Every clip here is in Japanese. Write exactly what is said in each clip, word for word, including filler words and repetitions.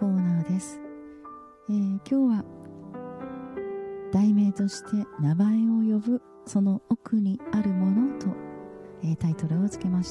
コーナーです。えー、今日は題名として名前を呼ぶその奥にあるものと、えー、タイトルをつけました。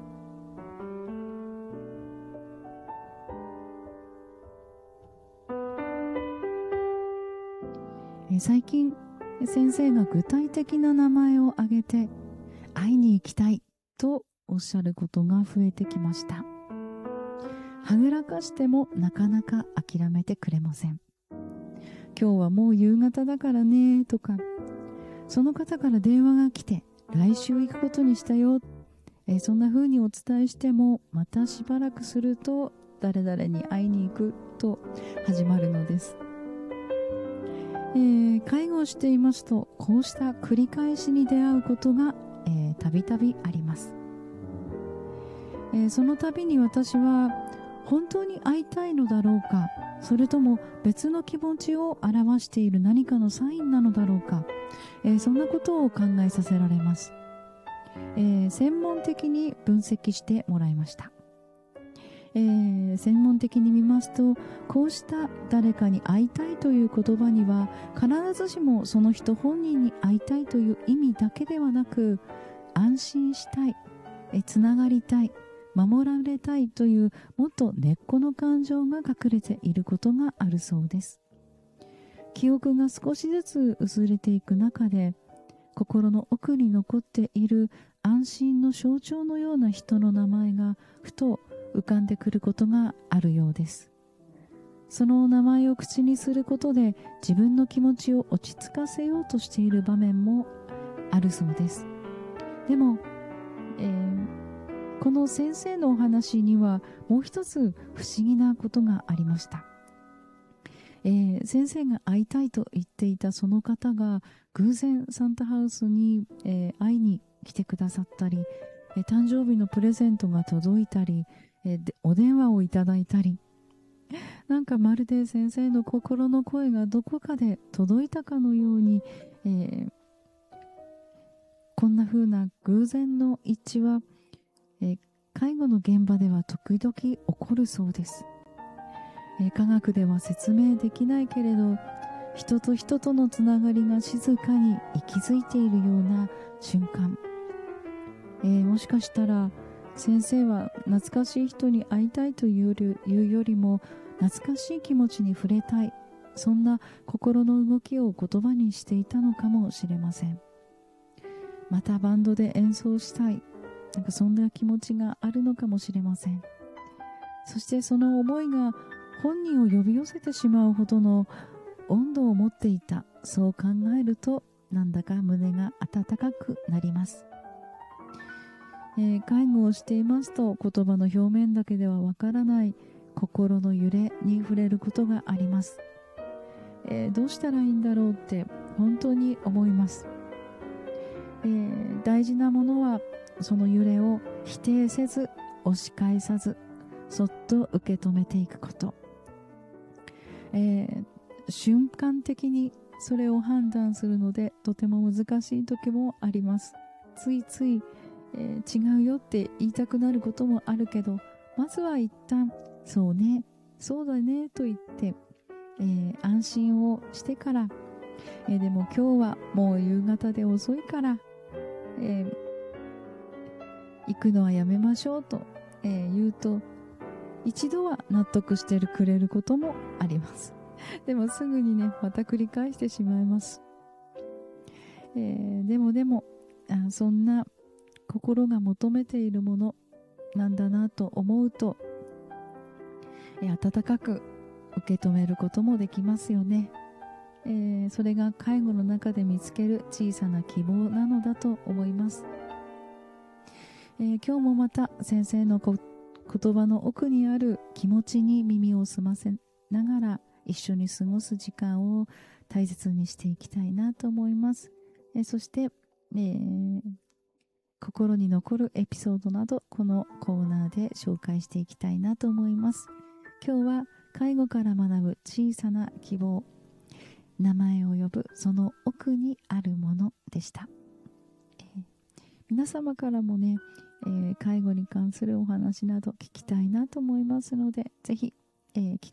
えー、最近先生が具体的な名前を挙げて会いに行きたいとおっしゃることが増えてきました。はぐらかしてもなかなか諦めてくれません。今日はもう夕方だからねとか、その方から電話が来て来週行くことにしたよ、えそんな風にお伝えしても、またしばらくすると誰々に会いに行くと始まるのです。えー、介護をしていますと、こうした繰り返しに出会うことがたびたびあります。えー、その度に私は本当に会いたいのだろうか、それとも別の気持ちを表している何かのサインなのだろうか、えー、そんなことを考えさせられます。えー、専門的に分析してもらいました。えー、専門的に見ますと、こうした誰かに会いたいという言葉には必ずしもその人本人に会いたいという意味だけではなく、安心したい、えつながりたい、守られたいというもっと根っこの感情が隠れていることがあるそうです。記憶が少しずつ薄れていく中で、心の奥に残っている安心の象徴のような人の名前がふと浮かんでくることがあるようです。その名前を口にすることで自分の気持ちを落ち着かせようとしている場面もあるそうです。でも、えー、この先生のお話にはもう一つ不思議なことがありました。えー、先生が会いたいと言っていたその方が偶然サンタハウスに、えー、会いに来てくださったり、えー、誕生日のプレゼントが届いたり、えー、でお電話をいただいたり、なんかまるで先生の心の声がどこかで届いたかのように、えー、こんな風な偶然の一致は、えー、介護の現場では時々起こるそうです。えー、科学では説明できないけれど、人と人とのつながりが静かに息づいているような瞬間、えー、もしかしたら先生は懐かしい人に会いたいというよりも懐かしい気持ちに触れたい、そんな心の動きを言葉にしていたのかもしれません。またバンドで演奏したい、なんかそんな気持ちがあるのかもしれません。そしてその思いが本人を呼び寄せてしまうほどの温度を持っていた、そう考えるとなんだか胸が温かくなります。えー、介護をしていますと、言葉の表面だけではわからない心の揺れに触れることがあります。えー、どうしたらいいんだろうって本当に思います。えー、大事なものはその揺れを否定せず押し返さず、そっと受け止めていくこと、えー、瞬間的にそれを判断するのでとても難しい時もあります。ついつい、えー、違うよって言いたくなることもあるけど、まずは一旦そうね、そうだねと言って、えー、安心をしてから、えー、でも今日はもう夕方で遅いから、えー、行くのはやめましょうと、えー、言うと、一度は納得してくれることもあります。でもすぐにね、また繰り返してしまいます。えー、でもでもあ、そんな心が求めているものなんだなと思うと、えー、温かく受け止めることもできますよね。えー、それが介護の中で見つける小さな希望なのだと思います。えー、今日もまた先生のこ言葉の奥にある気持ちに耳を澄ませながら一緒に過ごす時間を大切にしていきたいなと思います。えー、そして、えー、心に残るエピソードなどこのコーナーで紹介していきたいなと思います。今日は介護から学ぶ小さな希望、名前を呼ぶその奥にあるものでした。えー、皆様からもね、えー、介護に関するお話など聞きたいなと思いますので、ぜひ、えー、聞